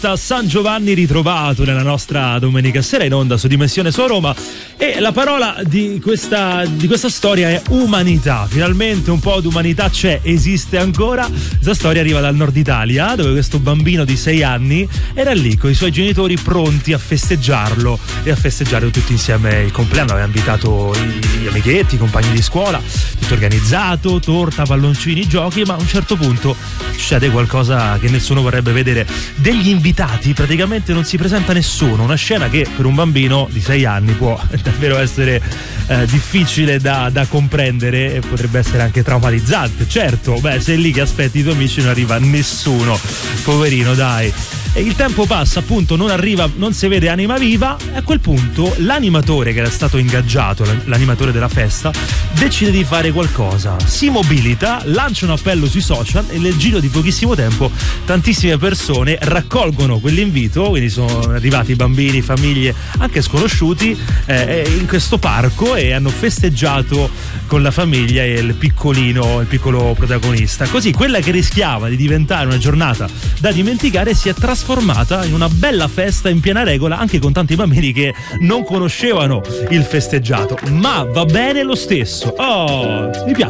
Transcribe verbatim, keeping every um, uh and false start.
San Giovanni ritrovato nella nostra domenica sera in onda su Dimensione su Roma, e la parola di questa, di questa storia è umanità. Finalmente un po' di umanità c'è, esiste ancora. Questa storia arriva dal nord Italia, dove questo bambino di sei anni era lì con i suoi genitori pronti a festeggiarlo e a festeggiare tutti insieme il compleanno. Aveva invitato gli amichetti, i compagni di scuola, tutto organizzato, torta, palloncini, giochi, ma a un certo punto succede qualcosa che nessuno vorrebbe vedere. Degli invitati praticamente non si presenta nessuno, una scena che per un bambino di sei anni può davvero essere eh, difficile da, da comprendere, e potrebbe essere anche traumatizzante. Certo, beh, sei lì che aspetti i tuoi amici e non arriva nessuno, poverino, dai. E il tempo passa, appunto, non arriva, non si vede anima viva, e a quel punto l'animatore che era stato ingaggiato, l'animatore della festa, decide di fare qualcosa, si mobilita, lancia un appello sui social e nel giro di pochissimo tempo tantissime persone raccolgono quell'invito, quindi sono arrivati bambini, famiglie, anche sconosciuti, eh, in questo parco, e hanno festeggiato con la famiglia e il piccolino, il piccolo protagonista. Così quella che rischiava di diventare una giornata da dimenticare si è trasformata in una bella festa in piena regola, anche con tanti bambini che non conoscevano il festeggiato, ma va bene lo stesso. Oh, mi piace.